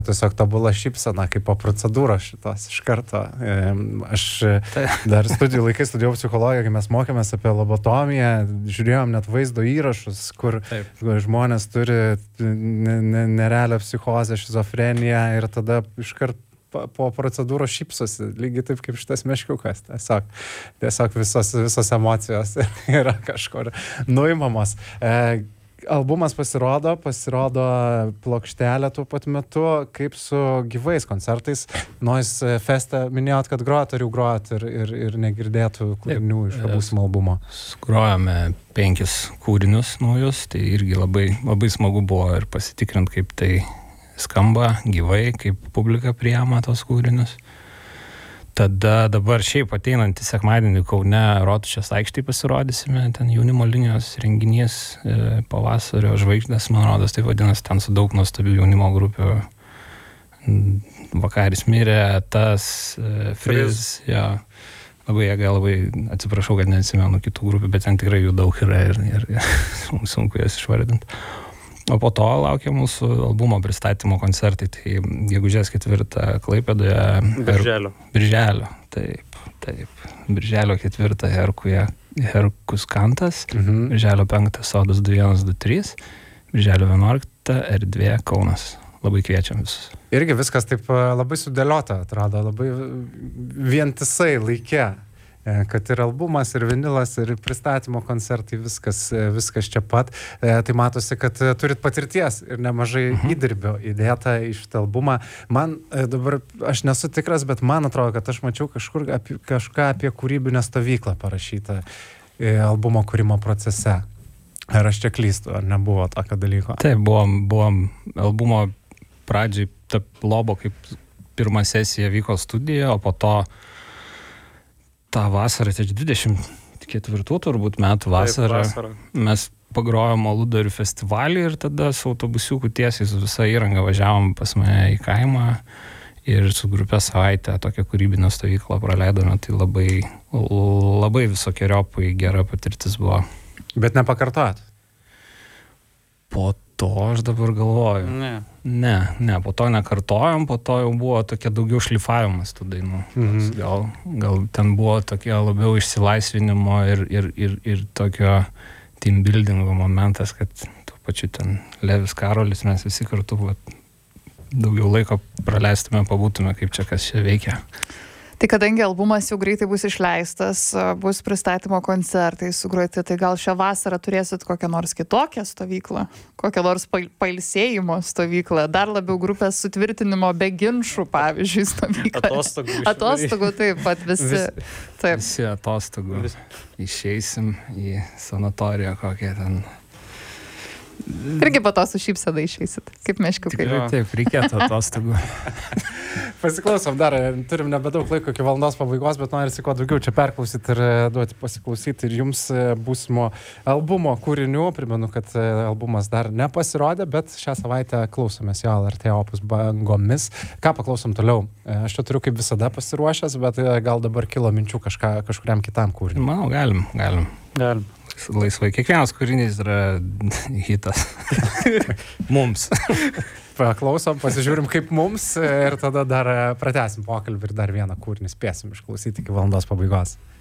tiesiog tobula šypsena, kaip po procedūros šitos iš karto. Aš dar studijų laikais studijavau psichologiją, kai mes mokėmės apie lobotomiją, žiūrėjom net vaizdo įrašus, kur žmonės turi nerealią psichozę, šizofreniją ir tada iškart po procedūros šypsosi, lygiai taip kaip šitas meškiukas. Tiesiog visos emocijos yra kažkur nuimamos. Albumas pasirodo plokštelė tuo pat metu, kaip su gyvais koncertais. Noise Feste minėjot, kad grojat, ar jau grojat ir negirdėtų kūrinių iš būsimo albumo? Grojame 5 kūrinius naujus, tai irgi labai, labai smagu buvo ir pasitikrinti, kaip tai skamba gyvai, kaip publika priima tos kūrinius. Tada dabar šiaip ateinantį sekmadienį Kaune Rotušės aikštėje pasirodysime, ten jaunimo linijos renginys pavasario žvaigždės, man rodos, tai vadinasi, ten su daug nuostabių jaunimo grupių. Vakaris mirė, tas, Friz, jo. Labai jėga, labai atsiprašau, kad neatsimenu kitų grupių, bet ten tikrai jų daug yra ir sunku jas išvardinti. O po to laukia mūsų albumo pristatymo koncertai, tai gegužės 4 Klaipėdoje. Birželio, taip. Birželio 4 Herkus Kantas, Birželio 5 Sodas 2123, Birželio 11 Erdvė Kaunas. Labai kviečiam visus. Irgi viskas taip labai sudėliota, atrodo, labai vientisai laike. Kad ir albumas, ir vinilas, ir pristatymo koncertai, viskas čia pat. Tai matosi, kad turit patirties ir nemažai įdirbio įdėta į šitą albumą. Man dabar, aš nesu tikras, bet man atrodo, kad aš mačiau kažką apie kūrybinę stovyklą parašytą albumo kūrimo procese. Ar aš čia klystu, ar nebuvo tokio dalyko? Taip, buvom albumo pradžiai, Lobo kaip pirma sesija vyko studijoje, o po to tą vasarą, tai 24 turbūt metų vasarą, mes pagrojom Aludarių festivalį ir tada su autobusiuku tiesiai su visa įranga važiavom pas mane į kaimą ir su grupė savaitę tokią kūrybinę stovyklą praleidome, tai labai visokiojopai gera patirtis buvo. Bet nepakartojat? Po to aš dabar galvoju. Ne, po to nekartojom, po to jau buvo tokia daugiau šlifavimas tų dainų. Gal ten buvo tokie labiau išsilaisvinimo ir tokio team buildingo momentas, kad tuo pačiu ten Levis Karolis, mes visi kartu daugiau laiko praleistume, pabūtume, kaip čia kas čia veikia. Tai kadangi albumas jau greitai bus išleistas, bus pristatymo koncertai sugroti, tai gal šią vasarą turėsit kokią nors kitokią stovyklą, kokią nors pailsėjimo stovyklą, dar labiau grupės sutvirtinimo be ginčų, pavyzdžiui, stovyklą. Atostogų, taip pat visi. Taip. Visi atostogų. Išeisim į sanatoriją kokią ten. Irgi po to su šypsena išeisit, kaip meškiukai. Taip, reikėtų atostogų. Pasiklausom dar, turim nebedaug laiko iki valandos pabaigos, bet norisi kuo daugiau čia perklausyti ir duoti pasiklausyti ir jums būsimo albumo kūrinių. Primenu, kad albumas dar nepasirodė, bet šią savaitę klausomės jo LRT Opus bangomis. Ką paklausom toliau? Aš čia turiu kaip visada pasiruošęs, bet gal dabar kilo minčių kažkuriam kitam kūriniui. Manau, galim. Laisvai. Kiekvienas kūrinys yra hitas. Mums. Paklausom, pasižiūrim kaip mums ir tada dar pratęsim pokalbį ir dar vieną kūrinį spėsim išklausyti iki valandos pabaigos.